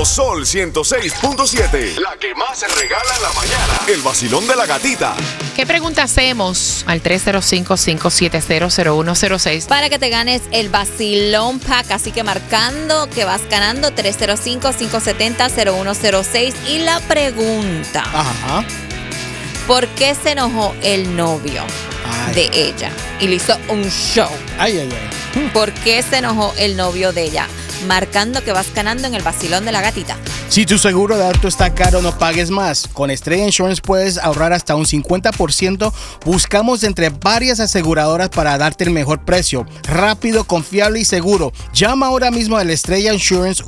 nuevo Sol 106.7. La que más se regala en la mañana. El vacilón de la gatita. ¿Qué pregunta hacemos al 305-570-0106? Para que te ganes el vacilón pack, así que marcando que vas ganando 305-570-0106. Y la pregunta, Ajá. ¿por qué se enojó el novio de ella? Y le hizo un show. Ay. ¿Por qué se enojó el novio de ella? Marcando que vas ganando en el vacilón de la gatita. Si tu seguro de auto está caro, no pagues más. Con Estrella Insurance puedes ahorrar hasta un 50%. Buscamos entre varias aseguradoras para darte el mejor precio. Rápido, confiable y seguro. Llama ahora mismo a la Estrella Insurance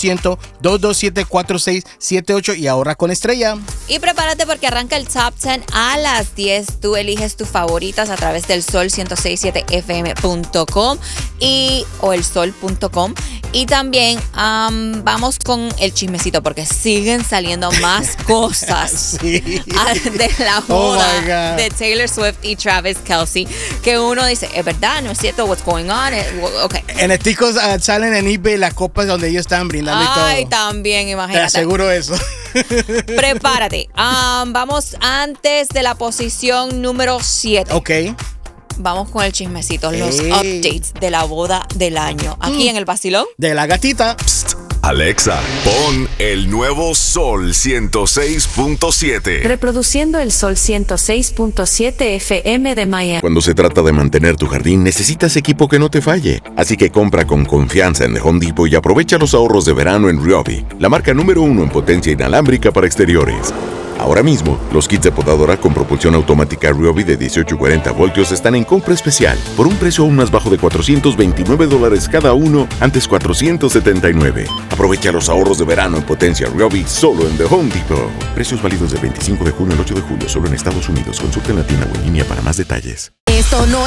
1-800-227-4678 y ahorra con Estrella. Y prepárate porque arranca el Top 10 a las 10. Tú eliges tus favoritas a través del sol1067fm.com o elsol.com. Y también vamos con el chismecito porque siguen saliendo más cosas de la boda de Taylor Swift y Travis Kelce, que uno dice, es verdad, no es cierto, what's going on. Okay. En el ticos salen en eBay las copas donde ellos están brindando y todo. Ay, también, imagínate. Te aseguro eso. Prepárate. Vamos antes de la posición número 7. Ok. Vamos con el chismecito, los updates de la boda del año. Aquí en el vacilón de la gatita. Psst, Alexa, pon el nuevo Sol 106.7. Reproduciendo el Sol 106.7 FM de Miami. Cuando se trata de mantener tu jardín, necesitas equipo que no te falle. Así que compra con confianza en The Home Depot y aprovecha los ahorros de verano en Ryobi, la marca número 1 en potencia inalámbrica para exteriores. Ahora mismo, los kits de podadora con propulsión automática Ryobi de 18-40 voltios están en compra especial por un precio aún más bajo de $429 cada uno, antes $479. Aprovecha los ahorros de verano en potencia Ryobi solo en The Home Depot. Precios válidos del 25 de junio al 8 de julio solo en Estados Unidos. Consulta en la tienda o en línea para más detalles. Esto no